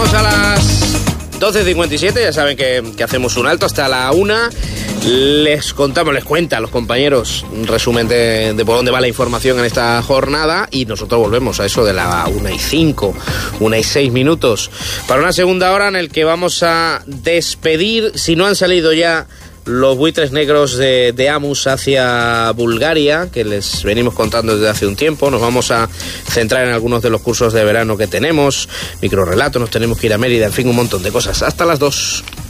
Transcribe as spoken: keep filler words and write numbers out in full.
llegamos a las doce cincuenta y siete, ya saben que, que hacemos un alto hasta la una. Les contamos, les cuenta a los compañeros un resumen de, de por dónde va la información en esta jornada y nosotros volvemos a eso de la una y cinco, una y seis minutos, para una segunda hora en el que vamos a despedir, si no han salido ya, los buitres negros de, de Amus hacia Bulgaria, que les venimos contando desde hace un tiempo. Nos vamos a centrar en algunos de los cursos de verano que tenemos, microrrelatos, nos tenemos que ir a Mérida, en fin, un montón de cosas. Hasta las dos.